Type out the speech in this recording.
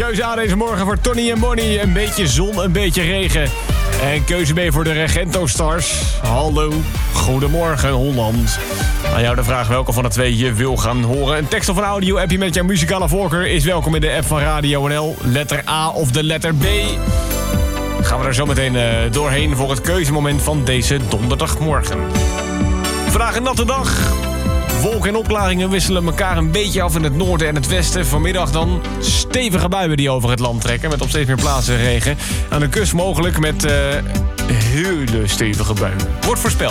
keuze A deze morgen voor Tony en Bonnie. Een beetje zon, een beetje regen. En keuze B voor de Regento Stars. Hallo, goedemorgen Holland. Aan jou de vraag welke van de twee je wil gaan horen. Een tekst of een audio-appje met jouw muzikale voorkeur is welkom in de app van Radio NL. Letter A of de letter B. Gaan we er zo meteen doorheen voor het keuzemoment van deze donderdagmorgen. Vandaag een natte dag. Wolken en opklaringen wisselen elkaar een beetje af in het noorden en het westen. Vanmiddag dan stevige buien die over het land trekken. Met op steeds meer plaatsen regen. Aan de kust mogelijk met hele stevige buien. Wordt voorspeld.